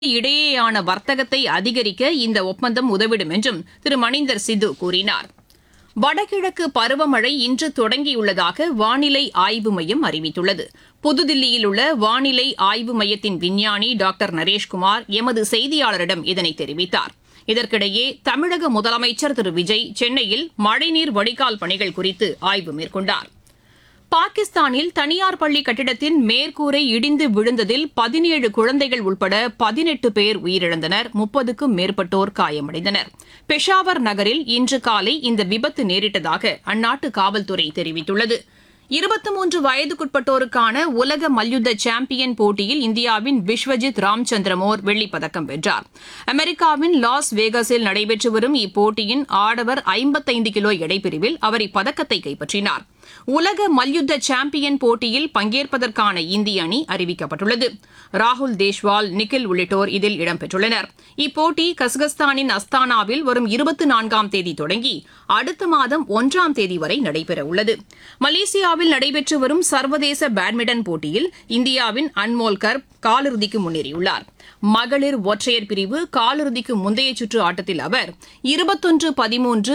இடையேயான வர்த்தகத்தை அதிகரிக்க இந்த ஒப்பந்தம் உதவிடும் என்றும் திரு மணிந்தர் சித்து கூறினார். வடகிழக்கு பருவமழை இன்று தொடங்கியுள்ளதாக வானிலை ஆய்வு மையம் அறிவித்துள்ளது. புதுதில்லியில் உள்ள வானிலை ஆய்வு மையத்தின் விஞ்ஞானி டாக்டர் நரேஷ்குமார் எமது செய்தியாளரிடம் இதனை தெரிவித்தார். இதற்கிடையே தமிழக முதலமைச்சர் திரு விஜய் சென்னையில் மழைநீர் வடிகால் பணிகள் குறித்து ஆய்வு மேற்கொண்டார். பாகிஸ்தானில் தனியார் பள்ளி கட்டிடத்தின் மேற்கூரை இடிந்து விழுந்ததில் 17 குழந்தைகள் உட்பட 18 பேர் உயிரிழந்தனர். 30க்கும் மேற்பட்டோர் காயமடைந்தனர். பெஷாவர் நகரில் இன்று காலை இந்த விபத்து நேரிட்டதாக அந்நாட்டு காவல்துறை தெரிவித்துள்ளது. 23 வயதுக்குட்பட்டோருக்கான உலக மல்யுத்த சாம்பியன் போட்டியில் இந்தியாவின் விஸ்வஜித் ராம்சந்திரமோர் வெள்ளிப்பதக்கம் வென்றார். அமெரிக்காவின் லாஸ் வேகஸில் நடைபெற்று வரும் இப்போட்டியின் ஆடவர் 55 கிலோ எடைப்பிரிவில் அவர் இப்பதக்கத்தை கைப்பற்றினார். உலக மல்யுத்த சாம்பியன் போட்டியில் பங்கேற்பதற்கான இந்திய அணி அறிவிக்கப்பட்டுள்ளது. ராகுல் தேஷ்வால், நிக்கில் உள்ளிட்டோர் இதில் இடம்பெற்றுள்ளனர். இப்போட்டி கசகஸ்தானின் அஸ்தானாவில் வரும் 24ஆம் தேதி தொடங்கி அடுத்த மாதம் 1ஆம் தேதி வரை நடைபெறவுள்ளது. மலேசியாவில் நடைபெற்று வரும் சர்வதேச பேட்மிண்டன் போட்டியில் இந்தியாவின் அன்மோல் கர்ப் காலிறுதிக்கு முன்னேறியுள்ளார். மகளிர் ஒற்றையர் பிரிவு காலிறுதிக்கு முந்தைய சுற்று ஆட்டத்தில் அவர் 21-13,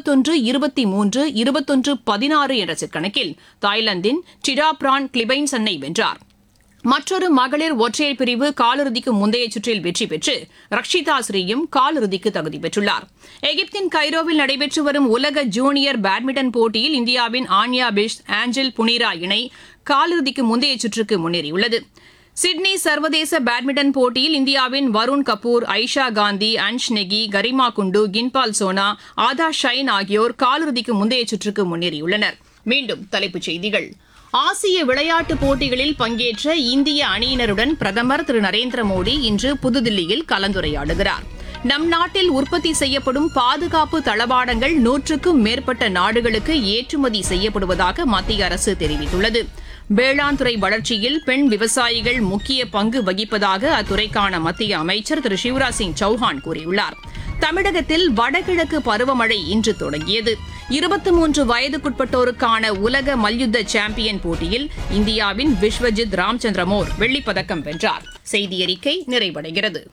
21-23, 21-16 என்ற செட் கணக்கில் தாய்லாந்தின் டிடாப்ரான் கிளிபைன்சனை வென்றார். மற்றொரு மகளிர் ஒற்றையர் பிரிவு காலிறுதிக்கு முந்தைய சுற்றில் வெற்றி பெற்று ரக்ஷிதா ஸ்ரீயும் காலிறுதிக்கு தகுதி பெற்றுள்ளார். எகிப்தின் கைரோவில் நடைபெற்று வரும் உலக ஜூனியர் பேட்மிண்டன் போட்டியில் இந்தியாவின் ஆன்யா பிஷ், ஆஞ்சல் புனீரா இணை காலிறுதிக்கு முந்தைய சுற்றுக்கு முன்னேறியுள்ளது. சிட்னி சர்வதேச பேட்மிண்டன் போட்டியில் இந்தியாவின் வருண் கபூர், ஐஷா காந்தி, அன்ஷ் நெகி, கரிமா குண்டு, கின்பால் சோனா, ஆதா ஷைன் ஆகியோர் காலிறுதிக்கு முந்தைய சுற்றுக்கு முன்னேறியுள்ளனர். மீண்டும் தலைப்புச் செய்திகள். ஆசிய விளையாட்டுப் போட்டிகளில் பங்கேற்ற இந்திய அணியினருடன் பிரதமர் திரு நரேந்திர மோடி இன்று புதுதில்லியில் கலந்துரையாடுகிறார். நம் நாட்டில் உற்பத்தி செய்யப்படும் பாதுகாப்பு தளவாடங்கள் 100க்கும் மேற்பட்ட நாடுகளுக்கு ஏற்றுமதி செய்யப்படுவதாக மத்திய அரசு தெரிவித்துள்ளது. வேளாண் துறை வளர்ச்சியில் பெண் விவசாயிகள் முக்கிய பங்கு வகிப்பதாக அத்துறைக்கான மத்திய அமைச்சர் திரு சிவராஜ் சிங் சௌஹான் கூறியுள்ளார். தமிழகத்தில் வடகிழக்கு பருவமழை இன்று தொடங்கியது. 23 வயதுக்குட்பட்டோருக்கான உலக மல்யுத்த சாம்பியன் போட்டியில் இந்தியாவின் விஸ்வஜித் ராம்சந்திரமோர் வெள்ளிப்பதக்கம் வென்றார். செய்தியறிக்கை நிறைவடைகிறது.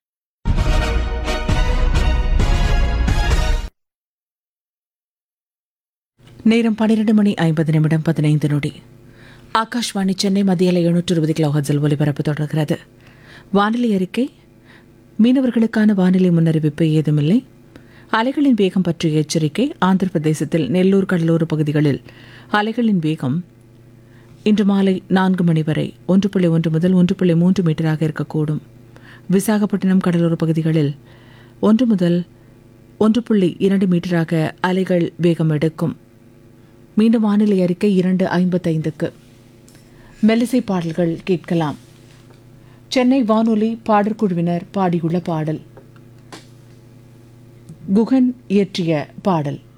நேரம் 12:50 ஆகாஷ்வாணி சென்னை மத்திய 720 கிலோஹெர்ட்ஸில் ஒலிபரப்பு தொடர்கிறது. வானிலை அறிக்கை. மீனவர்களுக்கான வானிலை முன்னறிவிப்பு ஏதுமில்லை. அலைகளின் வேகம் பற்றிய எச்சரிக்கை. ஆந்திர பிரதேசத்தில் நெல்லூர் கடலோர பகுதிகளில் அலைகளின் வேகம் இன்று மாலை 4 மணி வரை 1.1 முதல் 1.3 மீட்டராக இருக்கக்கூடும். விசாகப்பட்டினம் கடலோர பகுதிகளில் 1 முதல் 1.2 மீட்டராக அலைகள் வேகம் எடுக்கும். மீண்டும் வானிலை அறிக்கை 2:55க்கு. மெல்லிசை பாடல்கள் கேட்கலாம். சென்னை வானொலி பாடற்குழுவினர் பாடியுள்ள பாடல், குகன் இயற்றிய பாடல்.